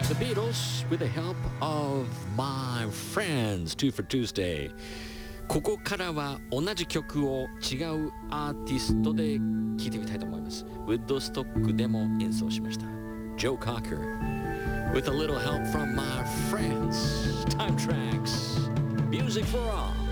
The Beatles with the help of my friends. Two for Tuesday. ここからは同じ曲を違うアーティストで聴いてみたいと思います。ウッドストックでも演奏しました。Joe Cocker with a little help from my friends. Time Tracks. Music for all.